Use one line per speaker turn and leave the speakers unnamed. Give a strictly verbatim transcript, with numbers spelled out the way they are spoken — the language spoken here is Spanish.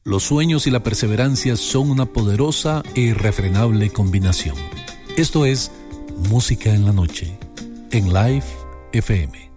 Los sueños y la perseverancia son una poderosa e irrefrenable combinación. Esto es Música en la Noche, en Live F M.